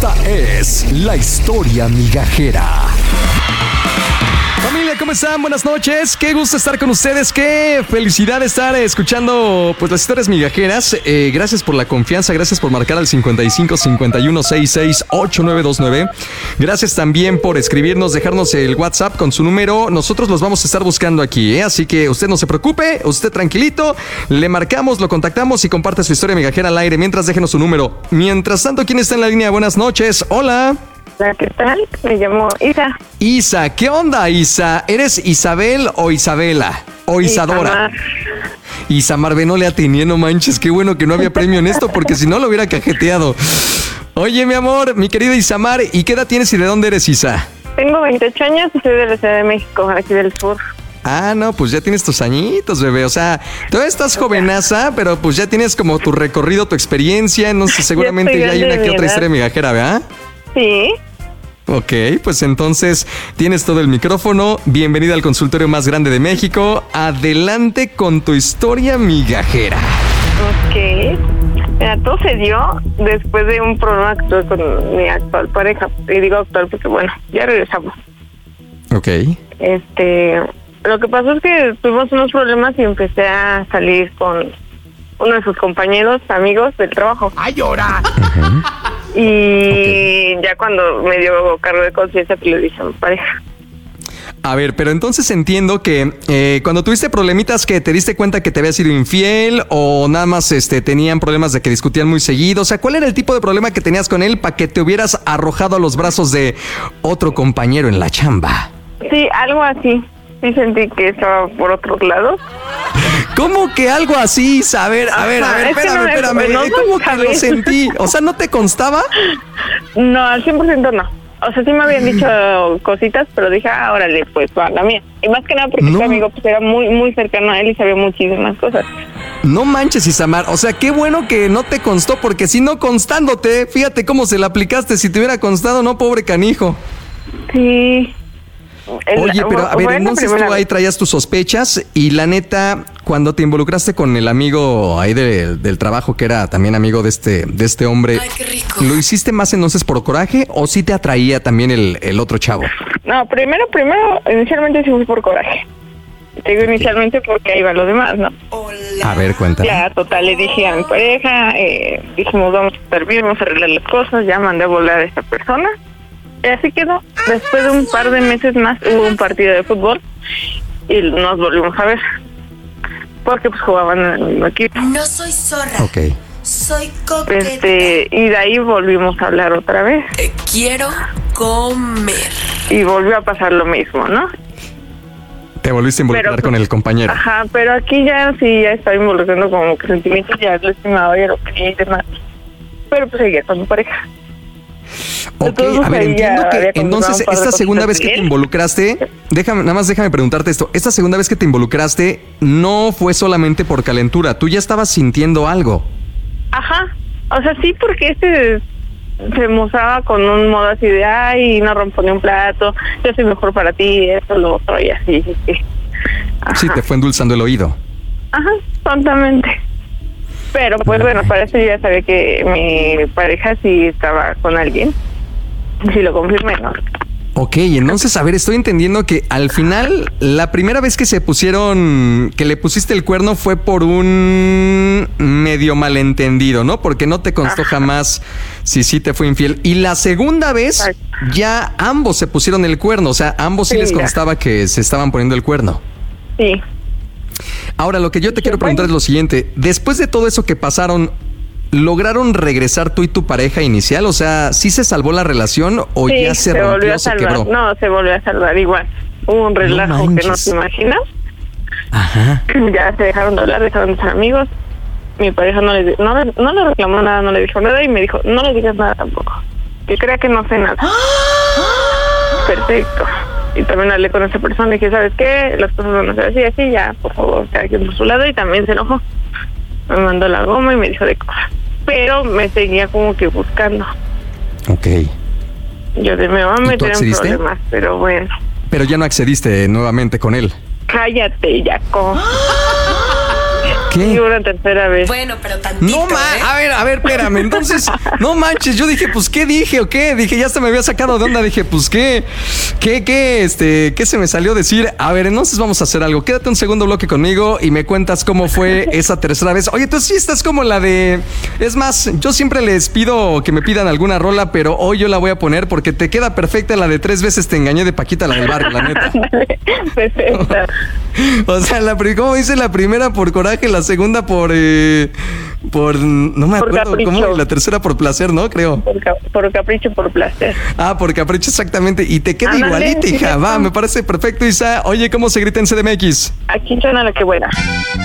Esta es la historia migajera. Familia, ¿cómo están? Buenas noches. Qué gusto estar con ustedes. Qué felicidad estar escuchando pues las historias migajeras. Gracias por la confianza. Gracias por marcar al 55 51 66 8929. Gracias también por escribirnos, dejarnos el WhatsApp con su número. Nosotros los vamos a estar buscando aquí, ¿eh? Así que usted no se preocupe, usted tranquilito. Le marcamos, lo contactamos y comparte su historia migajera al aire. Mientras, déjenos su número. Mientras tanto, ¿quién está en la línea? Buenas noches. Hola. Hola, ¿qué tal? Me llamo Isa. Isa, ¿qué onda, Isa? ¿Eres Isabel o Isabela? ¿O Isadora? Isamar, ve, no le atiné, no manches. Qué bueno que no había premio en esto, porque si no lo hubiera cajeteado. Oye, mi amor, mi querida Isamar, ¿y qué edad tienes y de dónde eres, Isa? Tengo 28 años y soy de la Ciudad de México, aquí del sur. Ah, no, pues ya tienes tus añitos, bebé. O sea, todavía estás jovenaza, pero pues ya tienes como tu recorrido, tu experiencia. No sé, seguramente ya hay una que otra historia migajera, ¿verdad? Sí. Ok, pues entonces tienes todo el micrófono. Bienvenida al consultorio más grande de México. Adelante con tu historia migajera. Ok. Mira, todo se dio después de un problema que tuve con mi actual pareja. Y digo actual porque, bueno, ya regresamos. Ok. Lo que pasó es que tuvimos unos problemas y empecé a salir con uno de sus compañeros, amigos del trabajo. ¡Ay, llora! Y ya cuando me dio cargo de conciencia, pues le dije a mi pareja. A ver, pero entonces entiendo que cuando tuviste problemitas, que te diste cuenta que te había sido infiel o nada más tenían problemas de que discutían muy seguido. O sea, ¿cuál era el tipo de problema que tenías con él para que te hubieras arrojado a los brazos de otro compañero en la chamba? Sí, algo así. Sí sentí que estaba por otros lados. ¿Cómo que algo así? A ver, espérame. No, ¿Cómo que lo sentí? O sea, ¿no te constaba? No, al 100% no. O sea, sí me habían dicho cositas, pero dije, órale, pues va, la mía. Y más que nada porque este amigo pues era muy, muy cercano a él y sabía muchísimas cosas. No manches, Isamar. O sea, qué bueno que no te constó, porque si no constándote, fíjate cómo se la aplicaste. Si te hubiera constado, no, pobre canijo. Sí. Oye, pero a ver, entonces tú ahí traías tus sospechas y la neta, cuando te involucraste con el amigo ahí del trabajo, que era también amigo de este hombre, ay, qué rico. ¿Lo hiciste más entonces por coraje o sí te atraía también el otro chavo? No, primero, inicialmente sí fui por coraje. Te digo inicialmente porque ahí va lo demás, ¿no? Hola. A ver, cuéntame. Ya, total, le dije a mi pareja, dijimos, vamos a estar bien, vamos a arreglar las cosas, ya mandé a volar a esta persona. Y así quedó. Después de un par de meses más hubo un partido de fútbol y nos volvimos a ver. Porque pues jugaban en el mismo equipo. No soy zorra. Ok. Soy coqueta. Y de ahí volvimos a hablar otra vez. Te quiero comer. Y volvió a pasar lo mismo, ¿no? Te volviste a involucrar con el compañero. Ajá, pero aquí ya sí, ya estaba involucrando como que sentimientos, ya lo estimaba, ya lo quería y demás. Pero pues seguía con mi pareja. Ok, Entonces, a ver, entiendo que entonces esta segunda vez que te involucraste, déjame preguntarte esto, esta segunda vez que te involucraste no fue solamente por calentura, tú ya estabas sintiendo algo. Ajá, o sea, sí, porque se mozaba con un modo así de, ay, no rompo ni un plato, yo soy mejor para ti, esto, lo otro, y así. Sí, te fue endulzando el oído. Ajá, tontamente. Pero pues bueno, para eso yo ya sabía que mi pareja sí estaba con alguien. Sí lo confirmé, ¿no? Ok, entonces, a ver, estoy entendiendo que al final, la primera vez que que le pusiste el cuerno fue por un medio malentendido, ¿no? Porque no te constó jamás si sí te fue infiel. Y la segunda vez, ya ambos se pusieron el cuerno, o sea, ambos sí les constaba que se estaban poniendo el cuerno. Sí. Ahora, lo que yo te quiero preguntar es lo siguiente. Después de todo eso que pasaron, ¿lograron regresar tú y tu pareja inicial? O sea, ¿sí se salvó la relación o sí, ya se rompió, volvió a salvar. Se quebró? No, se volvió a salvar igual. Hubo un relajo que no te imaginas. Ajá. Ya se dejaron de hablar, dejaron de ser amigos. Mi pareja no le reclamó nada, no le dijo nada y me dijo, no le digas nada tampoco. Que crea que no sé nada. Perfecto. Y también hablé con esa persona y dije, ¿sabes qué? Las cosas van a ser así, ya, por favor, cada quien por su lado. Y también se enojó. Me mandó la goma y me dijo de cosas. Pero me seguía como que buscando. Ok. Yo me voy a meter en problemas, pero bueno. Pero ya no accediste nuevamente con él. Cállate, Jaco. ¿Qué? Sí, una tercera vez. Bueno, pero tantito, No a ver, espérame. Entonces, no manches. Yo dije, pues, ¿qué dije o qué? Dije, ya hasta me había sacado de onda. Dije, pues, ¿qué se me salió decir? A ver, entonces vamos a hacer algo. Quédate un segundo bloque conmigo y me cuentas cómo fue esa tercera vez. Oye, tú sí estás como la de... Es más, yo siempre les pido que me pidan alguna rola, pero hoy yo la voy a poner porque te queda perfecta la de 3 veces te engañé de Paquita, la del barrio, la neta. Perfecta. O sea, ¿cómo dice la primera por coraje, la segunda por no me acuerdo capricho. cómo, y la tercera por placer, ¿no? Creo. Por capricho, por placer. Ah, por capricho, exactamente. Y te queda Ándale, igualita, hija. sí, Va, me parece perfecto, Isa. Oye, ¿cómo se grita en CDMX? Aquí suena la que buena.